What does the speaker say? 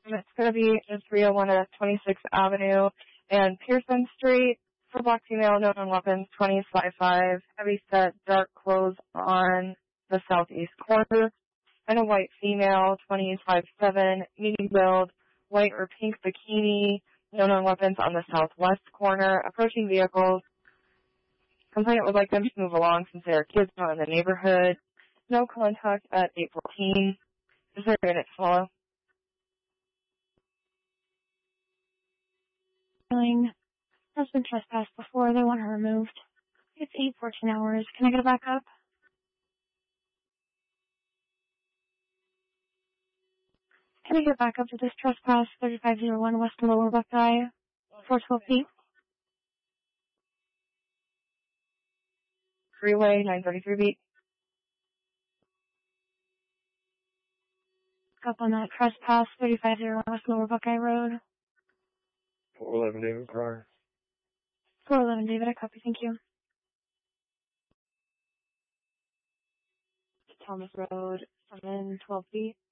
It's going to be in 301 West 26th Avenue and Pearson Street. For black female, known on weapons, 20-5, heavy set, dark clothes on the southeast corner. And a white female, 20-5, medium build, white or pink bikini, known on weapons on the southwest corner. Approaching vehicles. Complainant would like them to move along since there are kids not in the neighborhood. No contact at 8:14. Is there a minute to follow? Has been trespassed before. They want her removed. It's 8:14 hours. Can I get a backup? Can I get back up to this trespass, 3501 West Lower Buckeye, 412 feet? Freeway, 933 beat. Up on that trespass, 3501 West Lower Buckeye Road. 411 David Pryor. 411 David, I copy, thank you. Thomas Road, 12 feet.